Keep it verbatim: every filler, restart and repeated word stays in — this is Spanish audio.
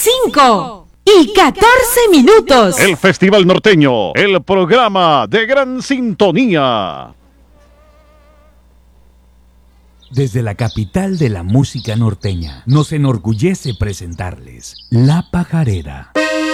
cinco y catorce minutos. El Festival Norteño, el programa de gran sintonía. Desde la capital de la música norteña, nos enorgullece presentarles La Pajarera.